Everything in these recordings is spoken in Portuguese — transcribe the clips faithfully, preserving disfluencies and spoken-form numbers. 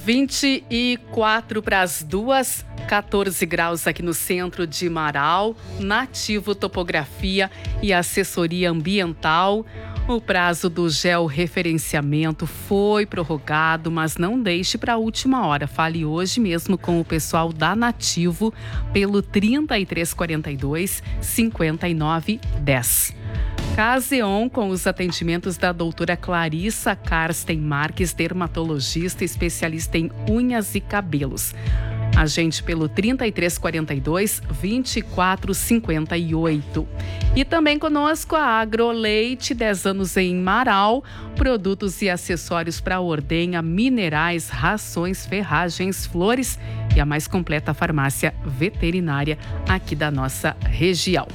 vinte e quatro para as duas, quatorze graus aqui no centro de Marau. Nativo Topografia e Assessoria Ambiental. O prazo do georreferenciamento foi prorrogado, mas não deixe para a última hora. Fale hoje mesmo com o pessoal da Nativo pelo trinta e três quarenta e dois, cinquenta e nove dez. Caseon, com os atendimentos da doutora Clarissa Karsten Marques, dermatologista especialista em unhas e cabelos. Agende pelo trinta e três quarenta e dois, vinte e quatro cinquenta e oito. E também conosco a Agroleite, dez anos em Marau, produtos e acessórios para ordenha, minerais, rações, ferragens, flores e a mais completa farmácia veterinária aqui da nossa região.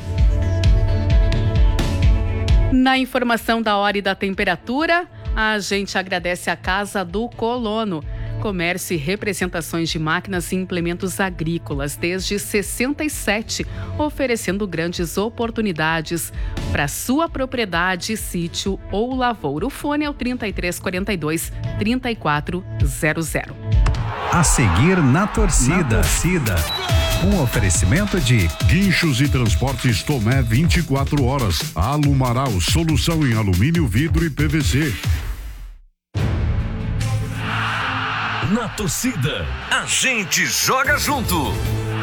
Na informação da hora e da temperatura, a gente agradece a Casa do Colono. Comércio e representações de máquinas e implementos agrícolas desde sessenta e sete, oferecendo grandes oportunidades para sua propriedade, sítio ou lavoura. O fone é o trinta e três quarenta e dois, trinta e quatro zero zero. A seguir na torcida. Na torcida. Um oferecimento de Guinchos e Transportes Tomé vinte e quatro horas. Alumaral, solução em alumínio, vidro e P V C. Na torcida, a gente joga junto.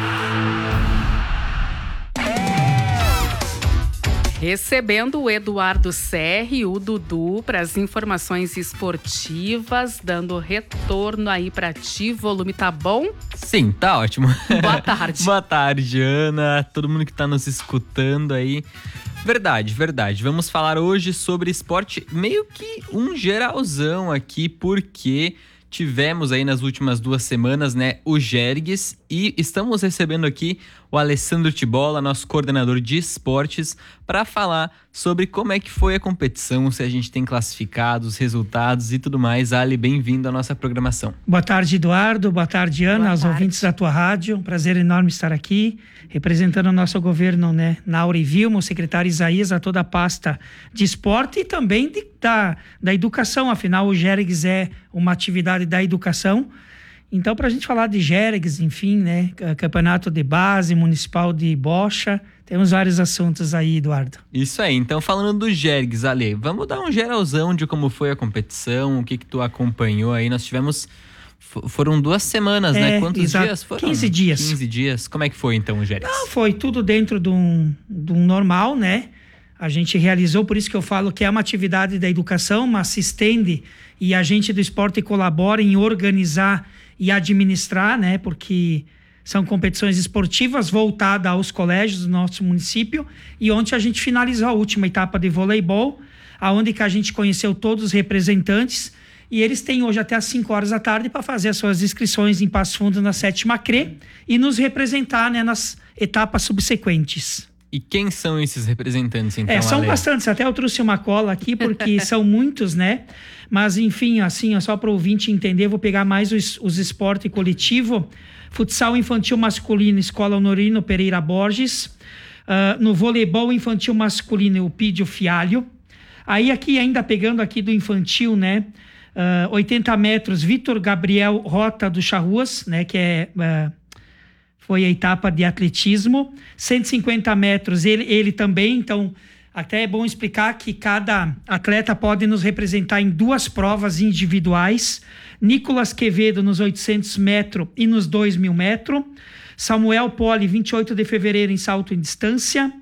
Recebendo o Eduardo Serri, o Dudu, para as informações esportivas, dando retorno aí para ti. Volume tá bom? Sim, tá ótimo. Boa tarde. Boa tarde, Ana, todo mundo que tá nos escutando aí. Verdade, verdade. Vamos falar hoje sobre esporte, meio que um geralzão aqui, porque tivemos aí nas últimas duas semanas, né, o Jergues, e estamos recebendo aqui o Alessandro Tibola, nosso coordenador de esportes, para falar sobre como é que foi a competição, se a gente tem classificados, resultados e tudo mais. Ali, bem-vindo à nossa programação. Boa tarde, Eduardo. Boa tarde, Ana, Boa aos tarde. ouvintes da tua rádio. Um prazer enorme estar aqui, representando o nosso governo, né, Naura e Vilma, o secretário Isaías, a toda a pasta de esporte e também de, da, da educação. Afinal, o Jergues é uma atividade da educação. Então, para a gente falar de Jergues, enfim, né, campeonato de base, municipal de bocha, temos vários assuntos aí, Eduardo. Isso aí, então falando do Jergues, Ale, vamos dar um geralzão de como foi a competição, o que que tu acompanhou aí. Nós tivemos, f- foram duas semanas, É, né? Quantos exato. dias foram? quinze dias. quinze dias. Como é que foi então o Jergues? Não, foi tudo dentro de um, de um normal, né? A gente realizou, por isso que eu falo que é uma atividade da educação, mas se estende e a gente do esporte colabora em organizar e administrar, né? Porque são competições esportivas voltadas aos colégios do nosso município. E ontem a gente finalizou a última etapa de voleibol, aonde que a gente conheceu todos os representantes. E eles têm hoje até às cinco horas da tarde para fazer as suas inscrições em Passo Fundo na sétima C R E e nos representar, né, nas etapas subsequentes. E quem são esses representantes, então, É, são Ale? bastantes. Até eu trouxe uma cola aqui, porque são muitos, né? Mas, enfim, assim, ó, só para o ouvinte entender, vou pegar mais os, os esporte coletivo. Futsal infantil masculino, Escola Honorino Pereira Borges. Uh, no voleibol infantil masculino, Eupídio Fialho. Aí, aqui, ainda pegando aqui do infantil, né? Uh, oitenta metros, Vitor Gabriel Rota do Charruas, né? Que é... Uh, foi a etapa de atletismo. cento e cinquenta metros, ele, ele também. Então, até é bom explicar que cada atleta pode nos representar em duas provas individuais. Nicolas Quevedo nos oitocentos metros e nos dois mil metros. Samuel Poli, vinte e oito de fevereiro, em salto em distância.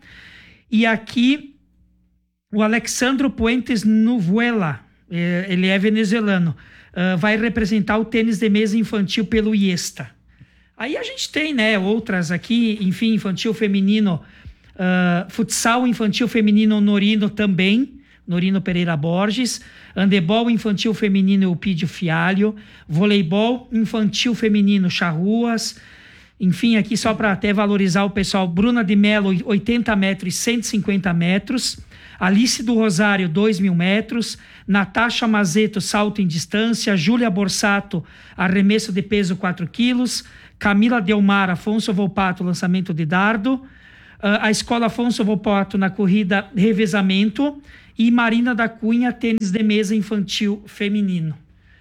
E aqui, o Alexandro Puentes Nuvuela, ele é venezuelano, vai representar o tênis de mesa infantil pelo IESTA. Aí a gente tem, né, outras aqui, enfim, infantil feminino, uh, futsal infantil feminino Norino também, Norino Pereira Borges, handebol infantil feminino Eupídio Fialho, voleibol infantil feminino Charruas, enfim, aqui só para até valorizar o pessoal, Bruna de Mello, oitenta metros e cento e cinquenta metros, Alice do Rosário, dois mil metros, Natasha Mazeto, salto em distância, Júlia Borsato, arremesso de peso quatro quilos, Camila Delmar, Afonso Volpato, lançamento de dardo, uh, a Escola Afonso Volpato na corrida revezamento e Marina da Cunha, tênis de mesa infantil feminino.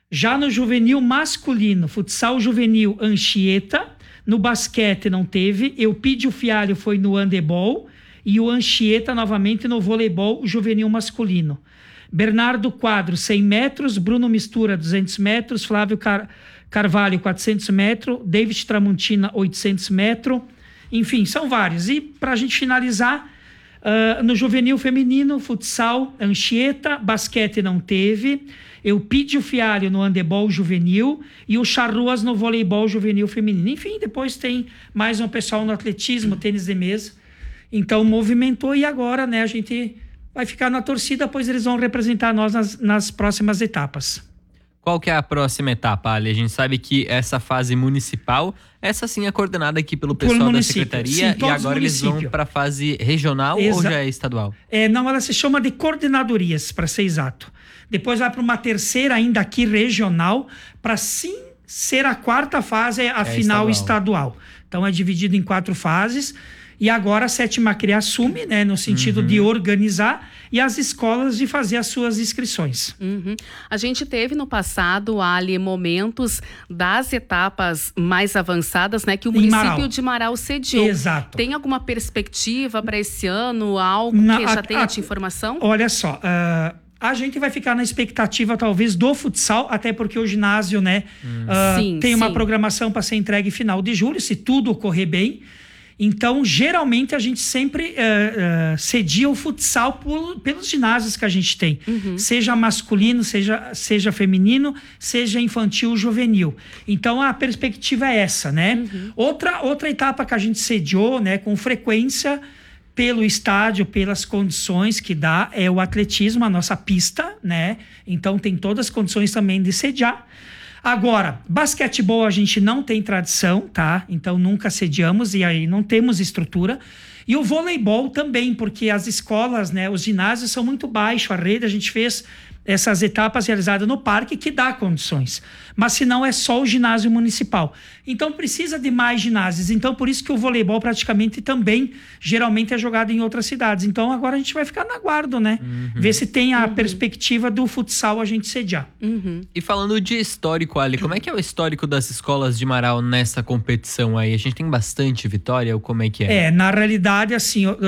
Já no juvenil masculino, futsal juvenil, Anchieta. No basquete não teve. Eupídio Fialho foi no handebol. E o Anchieta novamente no voleibol juvenil masculino. Bernardo Quadro, cem metros. Bruno Mistura, duzentos metros. Flávio Car- Carvalho, quatrocentos metros. David Tramontina, oitocentos metros. Enfim, são vários. E para a gente finalizar, uh, no juvenil feminino, futsal, Anchieta. Basquete não teve. Eupídio Fialho no handebol juvenil e o Charruas no voleibol juvenil feminino. Enfim, depois tem mais um pessoal no atletismo, tênis de mesa. Então movimentou e agora, né, a gente vai ficar na torcida, pois eles vão representar nós nas, nas próximas etapas. Qual que é a próxima etapa, Ali? A gente sabe que essa fase municipal, essa sim é coordenada aqui pelo pessoal da município. secretaria. Sim, e agora eles vão para a fase regional. Exa- ou já é estadual? É, não, ela se chama de coordenadorias, para ser exato. Depois vai para uma terceira ainda aqui regional, para sim ser a quarta fase, a é final estadual. estadual. Então é dividido em quatro fases. E agora a sétima C R E assume, né, no sentido uhum. de organizar e as escolas de fazer as suas inscrições. Uhum. A gente teve no passado, Ali, momentos das etapas mais avançadas, né, que o em município Marau. de Marau sediou. Exato. Tem alguma perspectiva para esse ano, algo Na, que já a, tenha a, de informação? Olha só, uh, a gente vai ficar na expectativa talvez do futsal, até porque o ginásio, né, hum. uh, sim, tem sim. uma programação para ser entregue final de julho, se tudo ocorrer bem. Então, geralmente, a gente sempre uh, uh, cedia o futsal por, pelos ginásios que a gente tem. Uhum. Seja masculino, seja, seja feminino, seja infantil, juvenil. Então, a perspectiva é essa, né? Uhum. Outra, outra etapa que a gente sediou, né, com frequência, pelo estádio, pelas condições que dá, é o atletismo, a nossa pista, né? Então, tem todas as condições também de sediar. Agora, basquetebol a gente não tem tradição, tá? Então nunca sediamos e aí não temos estrutura. E o voleibol também, porque as escolas, né, os ginásios são muito baixos, a rede a gente fez essas etapas realizadas no parque que dá condições. Mas se não é só o ginásio municipal. Então precisa de mais ginásios. Então por isso que o voleibol praticamente também geralmente é jogado em outras cidades. Então agora a gente vai ficar na guarda, né? Uhum. Ver se tem a uhum. perspectiva do futsal a gente sediar. Uhum. E falando de histórico, Ali, como é que é o histórico das escolas de Marau nessa competição aí? A gente tem bastante vitória ou como é que é? É, na realidade, assim, uh,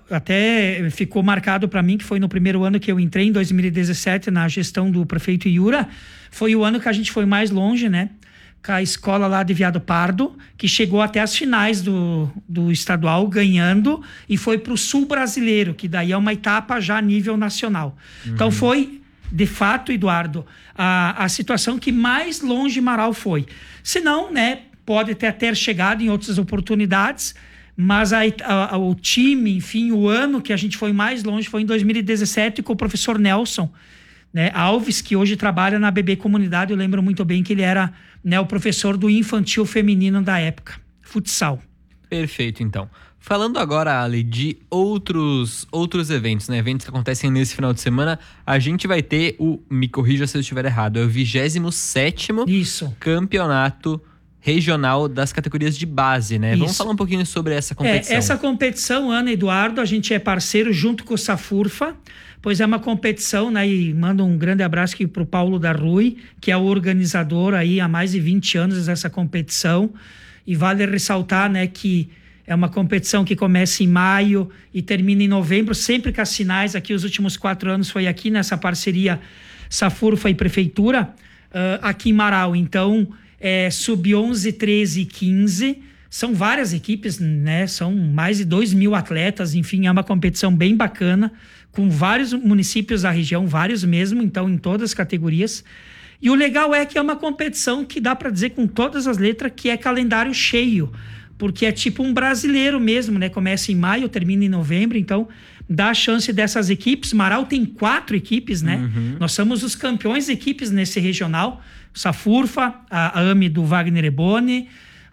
até ficou marcado para mim que foi no primeiro ano que eu entrei, em dois mil e dezessete, na gestão do prefeito Iura, foi o ano que a gente foi mais longe, né? Com a escola lá de Viado Pardo, que chegou até as finais do, do estadual, ganhando, e foi para o sul brasileiro, que daí é uma etapa já a nível nacional. Uhum. Então foi, de fato, Eduardo, a, a situação que mais longe Marau foi. Se não, né, pode ter até chegado em outras oportunidades, mas a, a, o time, enfim, o ano que a gente foi mais longe foi em dois mil e dezessete com o professor Nelson, né, Alves, que hoje trabalha na B B Comunidade. Eu lembro muito bem que ele era, né, o professor do infantil feminino da época, futsal. Perfeito, então. Falando agora, Ali, de outros, outros eventos, né? Eventos que acontecem nesse final de semana, a gente vai ter o, me corrija se eu estiver errado, é o vigésimo sétimo Isso. campeonato regional das categorias de base, né? Isso. Vamos falar um pouquinho sobre essa competição. É, essa competição, Ana, Eduardo, a gente é parceiro junto com o Safurfa, pois é uma competição, né? E mando um grande abraço aqui pro Paulo da Rui, que é o organizador aí há mais de vinte anos dessa competição. E vale ressaltar, né, que é uma competição que começa em maio e termina em novembro, sempre com as finais. Aqui os últimos quatro anos foi aqui nessa parceria Safurfa e Prefeitura, uh, aqui em Marau. Então, é, sub onze, treze e quinze, são várias equipes, né? São mais de dois mil atletas, enfim, é uma competição bem bacana, com vários municípios da região, vários mesmo, então em todas as categorias. E o legal é que é uma competição que dá para dizer com todas as letras que é calendário cheio, porque é tipo um brasileiro mesmo, né? Começa em maio, termina em novembro, então dá a chance dessas equipes. Marau tem quatro equipes, né? Uhum. Nós somos os campeões de equipes nesse regional. Safurfa, a, a AME do Wagner Eboni,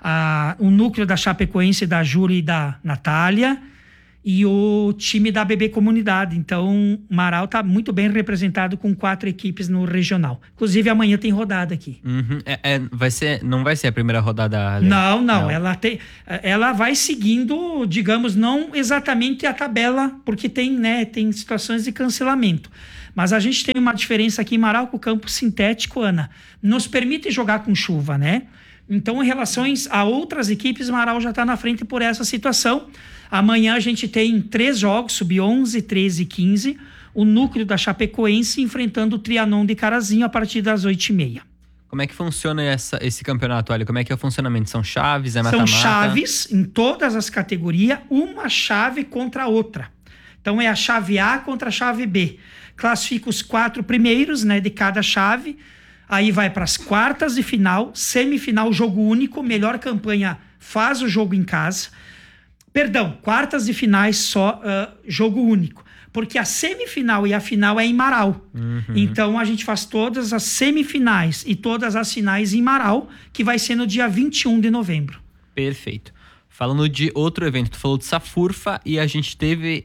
a, o núcleo da Chapecoense, da Júlia e da Natália, e o time da B B Comunidade. Então, Marau está muito bem representado com quatro equipes no regional. Inclusive, amanhã tem rodada aqui. Uhum. É, é, vai ser, não vai ser a primeira rodada? Ali. Não, não, não. Ela, tem, ela vai seguindo, digamos, não exatamente a tabela, porque tem, né, tem situações de cancelamento. Mas a gente tem uma diferença aqui em Marau, que o campo sintético, Ana, nos permite jogar com chuva, né? Então, em relação a outras equipes, Marau já está na frente por essa situação. Amanhã a gente tem três jogos, sub onze, treze e quinze, o núcleo da Chapecoense enfrentando o Trianon de Carazinho a partir das oito e meia. Como é que funciona essa, esse campeonato, Ali? Como é que é o funcionamento? São chaves, é mata-mata? São chaves em todas as categorias, uma chave contra a outra. Então é a chave A contra a chave B. Classifica os quatro primeiros, né, de cada chave. Aí vai para as quartas de final, semifinal, jogo único. Melhor campanha faz o jogo em casa. Perdão, quartas de finais só uh, jogo único. Porque a semifinal e a final é em Marau. Uhum. Então, a gente faz todas as semifinais e todas as finais em Marau, que vai ser no dia vinte e um de novembro. Perfeito. Falando de outro evento, tu falou de Safurfa e a gente teve...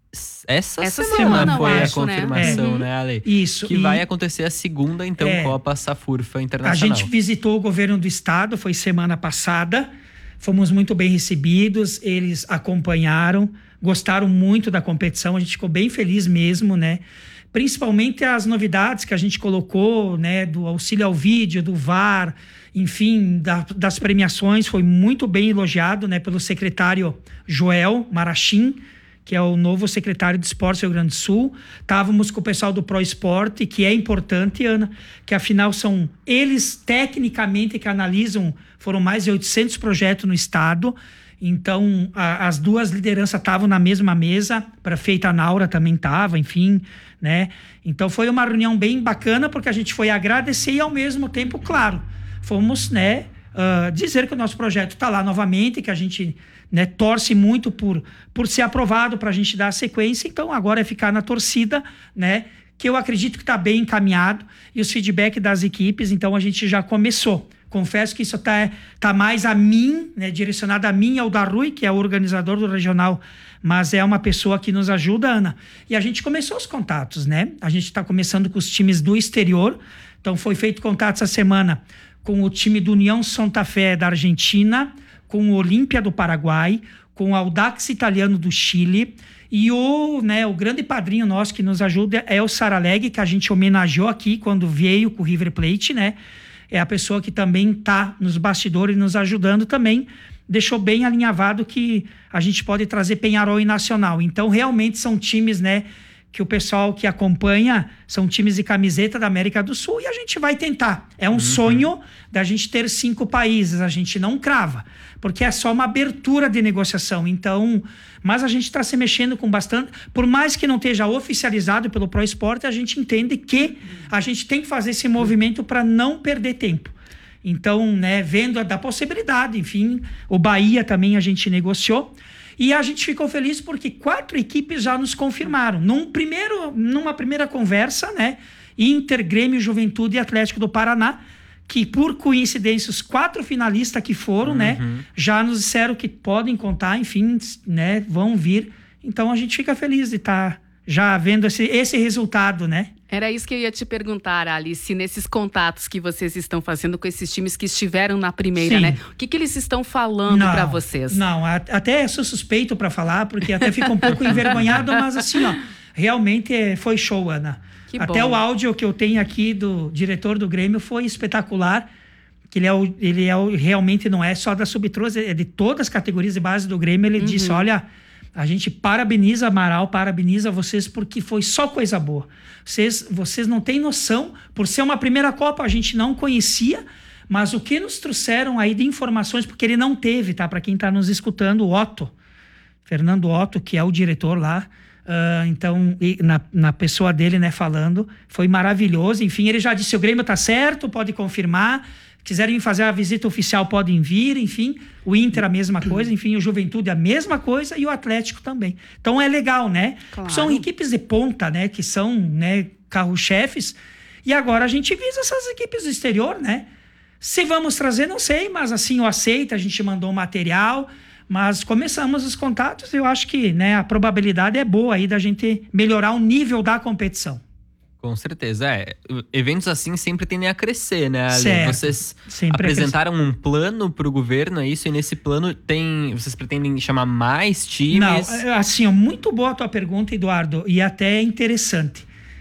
Essa, Essa semana, semana foi acho, a confirmação, né, né, Ale? Isso. Que e... vai acontecer a segunda, então, é, Copa Safurfa a Internacional. gente visitou o governo do estado, foi semana passada. Fomos muito bem recebidos, eles acompanharam, gostaram muito da competição, a gente ficou bem feliz mesmo, né? Principalmente as novidades que a gente colocou, né? Do auxílio ao vídeo, do V A R, enfim, da, das premiações, foi muito bem elogiado, né? Pelo secretário Joel Marachim, que é o novo secretário de Esportes do Rio Grande do Sul. Estávamos com o pessoal do Pro Esporte, que é importante, Ana, que afinal são eles tecnicamente que analisam, foram mais de oitocentos projetos no estado. Então, a, as duas lideranças estavam na mesma mesa, a prefeita Naura também estava, enfim, né? Então, foi uma reunião bem bacana, porque a gente foi agradecer e, ao mesmo tempo, claro, fomos, né, uh, dizer que o nosso projeto está lá novamente, que a gente, né, torce muito por, por ser aprovado para a gente dar a sequência. Então, agora é ficar na torcida, né, que eu acredito que está bem encaminhado, e os feedback das equipes, então a gente já começou. Confesso que isso está tá mais a mim, né, direcionado a mim e ao Darrui, que é o organizador do regional, mas é uma pessoa que nos ajuda, Ana. E a gente começou os contatos, né? A gente está começando com os times do exterior. Então foi feito contato essa semana com o time do União Santa Fé da Argentina, com o Olímpia do Paraguai, com o Audax Italiano do Chile. E o, né, o grande padrinho nosso que nos ajuda é o Saraleg, que a gente homenageou aqui quando veio com o River Plate, né? É a pessoa que também está nos bastidores nos ajudando também. Deixou bem alinhavado que a gente pode trazer Penharol e Nacional. Então, realmente são times, né, que o pessoal que acompanha são times de camiseta da América do Sul, e a gente vai tentar. É um uhum. sonho da gente ter cinco países, a gente não crava, porque é só uma abertura de negociação. Então, mas a gente está se mexendo com bastante, por mais que não esteja oficializado pelo Pro Esporte, a gente entende que a gente tem que fazer esse movimento para não perder tempo. Então, né, vendo a da possibilidade, enfim, o Bahia também a gente negociou. E a gente ficou feliz porque quatro equipes já nos confirmaram. Num primeiro, numa primeira conversa, né? Inter, Grêmio, Juventude e Atlético do Paraná, que por coincidência os quatro finalistas que foram, uhum. né? Já nos disseram que podem contar, enfim, né? Vão vir. Então a gente fica feliz de estar já vendo esse, esse resultado, né? Era isso que eu ia te perguntar, Alice, nesses contatos que vocês estão fazendo com esses times que estiveram na primeira, Sim. né? O que, que eles estão falando para vocês? Não, até sou suspeito para falar, porque até fico um pouco envergonhado, mas assim, ó, realmente foi show, Ana. Que até bom. O áudio que eu tenho aqui do diretor do Grêmio foi espetacular, que ele, é o, ele é o, realmente não é só da Subtros, é de todas as categorias de base do Grêmio. Ele uhum. disse, olha, a gente parabeniza Amaral, parabeniza vocês, porque foi só coisa boa. Vocês, vocês não têm noção, por ser uma primeira Copa, a gente não conhecia, mas o que nos trouxeram aí de informações, porque ele não teve, tá? Para quem está nos escutando, o Otto, Fernando Otto, que é o diretor lá, uh, então, na, na pessoa dele, né, falando, foi maravilhoso. Enfim, ele já disse, o Grêmio tá certo, pode confirmar. Quiserem fazer a visita oficial, podem vir, enfim. O Inter a mesma coisa, enfim, o Juventude a mesma coisa e o Atlético também. Então é legal, né? Claro. São equipes de ponta, né? Que são, né, carro-chefes. E agora a gente visa essas equipes do exterior, né? Se vamos trazer, não sei, mas assim, o aceita, a gente mandou o material, mas começamos os contatos. Eu acho que, né, a probabilidade é boa aí da gente melhorar o nível da competição. Com certeza, é. Eventos assim sempre tendem a crescer, né, Ale? Certo. Vocês sempre apresentaram um plano para o governo, é isso? E nesse plano tem, vocês pretendem chamar mais times? Não, assim, ó, muito boa a tua pergunta, Eduardo, e até é interessante.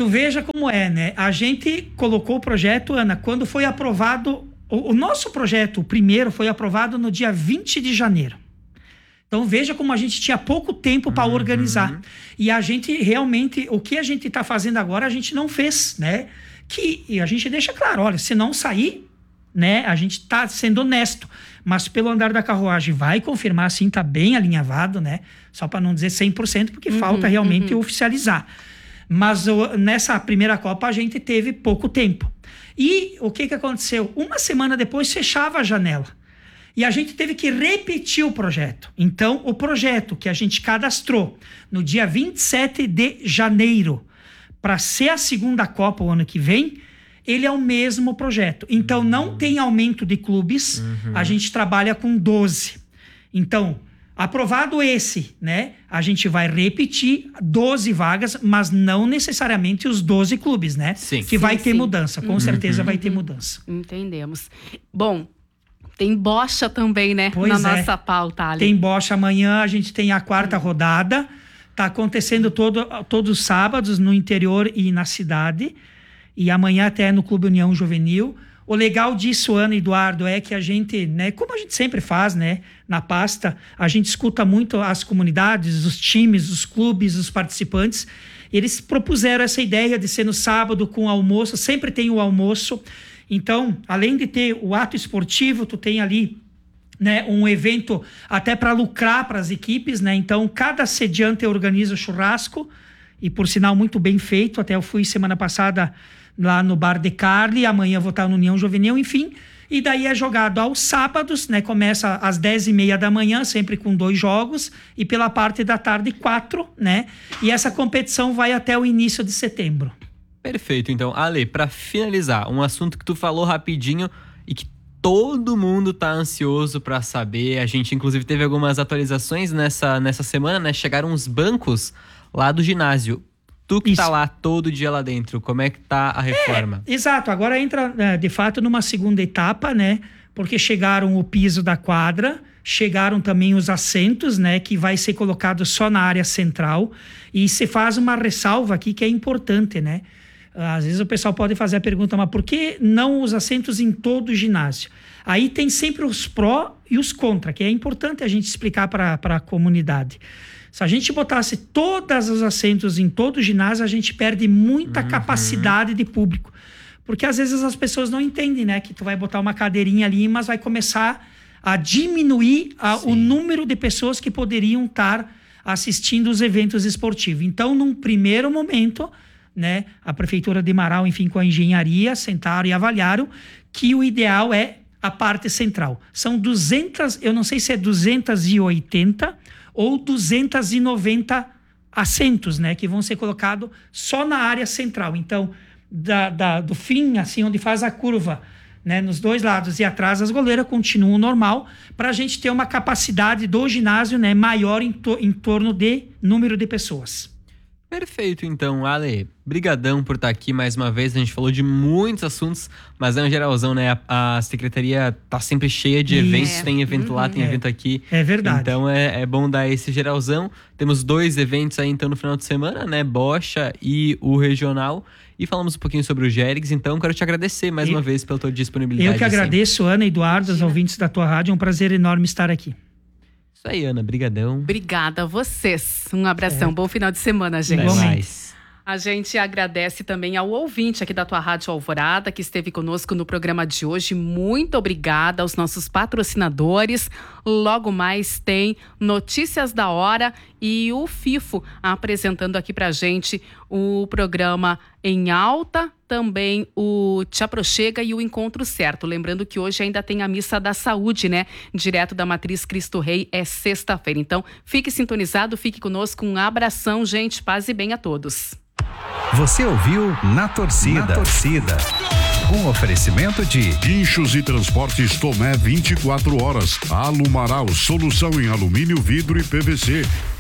Tu veja como é, né? A gente colocou o projeto, Ana, quando foi aprovado... O, o nosso projeto, o primeiro, foi aprovado no dia vinte de janeiro. Então veja como a gente tinha pouco tempo para uhum. organizar. E a gente realmente... O que a gente está fazendo agora, a gente não fez, né? Que, e a gente deixa claro, olha, se não sair, né? A gente está sendo honesto. Mas pelo andar da carruagem vai confirmar, sim, está bem alinhavado, né? Só para não dizer cem por cento, porque uhum, falta realmente uhum. oficializar. Mas o, nessa primeira Copa a gente teve pouco tempo. E o que, que aconteceu? Uma semana depois fechava a janela. E a gente teve que repetir o projeto. Então, o projeto que a gente cadastrou no dia vinte e sete de janeiro para ser a segunda Copa o ano que vem, ele é o mesmo projeto. Então, não tem aumento de clubes, uhum. a gente trabalha com doze. Então, aprovado esse, né? A gente vai repetir doze vagas, mas não necessariamente os doze clubes, né? Sim. Que sim, vai ter sim. mudança, com uhum. certeza vai ter mudança. Entendemos. Bom, tem bocha também, né? Pois na é. nossa pauta, Ali. Tem bocha amanhã, a gente tem a quarta uhum. rodada. Tá acontecendo todo, todos os sábados no interior e na cidade. E amanhã até no Clube União Juvenil. O legal disso, Ana e Eduardo, é que a gente, né, como a gente sempre faz, né, na pasta, a gente escuta muito as comunidades, os times, os clubes, os participantes. Eles propuseram essa ideia de ser no sábado com almoço, sempre tem o almoço. Então, além de ter o ato esportivo, tu tem ali, né, um evento até para lucrar para as equipes, né? Então, cada sediante organiza o churrasco, e por sinal muito bem feito. Até eu fui semana passada lá no Bar de Carli, amanhã vou estar no União Juvenil, enfim. E daí é jogado aos sábados, né? Começa às dez e meia da manhã, sempre com dois jogos, e pela parte da tarde, quatro, né? E essa competição vai até o início de setembro. Perfeito, então. Ale, para finalizar, um assunto que tu falou rapidinho e que todo mundo tá ansioso para saber. A gente, inclusive, teve algumas atualizações nessa, nessa semana, né? Chegaram uns bancos lá do ginásio. Tu que Isso. tá lá todo dia lá dentro, como é que tá a reforma? É, exato, agora entra, é, de fato, numa segunda etapa, né? Porque chegaram o piso da quadra, chegaram também os assentos, né? Que vai ser colocado só na área central. E se faz uma ressalva aqui que é importante, né? Às vezes o pessoal pode fazer a pergunta, mas por que não os assentos em todo o ginásio? Aí tem sempre os pró e os contra, que é importante a gente explicar para a comunidade. Se a gente botasse todos os assentos em todo o ginásio, a gente perde muita uhum. capacidade de público. Porque às vezes as pessoas não entendem, né? Que tu vai botar uma cadeirinha ali, mas vai começar a diminuir a, o número de pessoas que poderiam estar assistindo os eventos esportivos. Então, num primeiro momento, né, a Prefeitura de Marau, enfim, com a engenharia, sentaram e avaliaram que o ideal é a parte central. São duzentas, eu não sei se é duzentos e oitenta ou duzentos e noventa assentos, né, que vão ser colocados só na área central. Então, da, da, do fim, assim, onde faz a curva, né, nos dois lados e atrás, as goleiras continuam normal, para a gente ter uma capacidade do ginásio, né, maior em, to, em torno de número de pessoas. Perfeito, então, Ale, brigadão por estar aqui mais uma vez. A gente falou de muitos assuntos, mas é um geralzão, né? A, a secretaria tá sempre cheia de eventos, é. tem evento uhum. lá, tem é. evento aqui. É verdade. Então é, é bom dar esse geralzão. Temos dois eventos aí, então, no final de semana, né? Bocha e o regional. E falamos um pouquinho sobre o Gérix, então quero te agradecer mais eu, uma vez pela tua disponibilidade. Eu que agradeço, sempre. Ana, Eduardo, os ouvintes da tua rádio. É um prazer enorme estar aqui. Isso aí, Ana. Brigadão. Obrigada a vocês. Um abração. É. Bom final de semana, gente. Até mais. A gente agradece também ao ouvinte aqui da tua Rádio Alvorada, que esteve conosco no programa de hoje. Muito obrigada aos nossos patrocinadores. Logo mais tem Notícias da Hora e o FIFO apresentando aqui pra gente o programa Em Alta, também o Te Aproxega e o Encontro Certo. Lembrando que hoje ainda tem a Missa da Saúde, né? Direto da Matriz Cristo Rei, é sexta-feira. Então, fique sintonizado, fique conosco. Um abração, gente. Paz e bem a todos. Você ouviu Na Torcida. Na Torcida. Um oferecimento de Guinchos e Transportes Tomé vinte e quatro horas. Alumaral, solução em alumínio, vidro e P V C.